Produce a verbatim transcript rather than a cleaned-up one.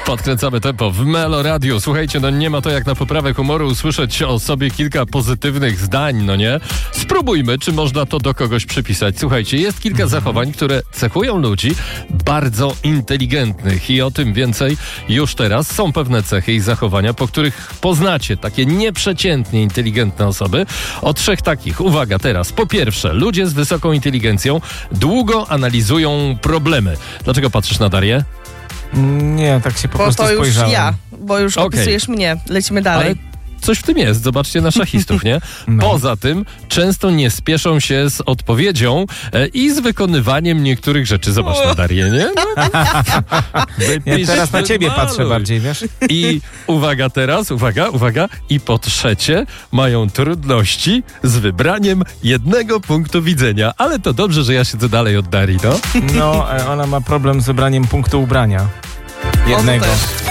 Podkręcamy tempo w Melo Radio. Słuchajcie, no nie ma to jak na poprawę humoru usłyszeć o sobie kilka pozytywnych zdań, no nie? Spróbujmy, czy można to do kogoś przypisać. Słuchajcie, jest kilka zachowań, które cechują ludzi bardzo inteligentnych i o tym więcej już teraz. Są pewne cechy i zachowania, po których poznacie takie nieprzeciętnie inteligentne osoby. O trzech takich. Uwaga teraz. Po pierwsze, ludzie z wysoką inteligencją długo analizują problemy. Dlaczego patrzysz na Darię? Nie, tak się po Bo prostu to już spojrzałem. ja, bo już Okej. opisujesz mnie. Lecimy dalej. Ale coś w tym jest. Zobaczcie na szachistów, nie? No. Poza tym często nie spieszą się z odpowiedzią e, i z wykonywaniem niektórych rzeczy. Zobacz na Darię, nie? No. Ja Wypisz, teraz na ciebie wymaluj. patrzę bardziej, wiesz? I uwaga teraz, uwaga, uwaga. I po trzecie mają trudności z wybraniem jednego punktu widzenia. Ale to dobrze, że ja siedzę dalej od Darii, no. No, e, ona ma problem z wybraniem punktu ubrania. O, to Jednego. też.